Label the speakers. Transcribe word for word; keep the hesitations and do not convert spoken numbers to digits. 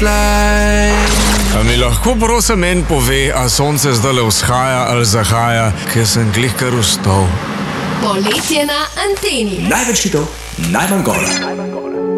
Speaker 1: fly.
Speaker 2: A mi lahko prosim en pove, a sonce zdaj vzhaja ali zahaja, ker sem glih kar vstal.
Speaker 3: Poletje na anteni.
Speaker 1: Največ hitov, najmanj gora.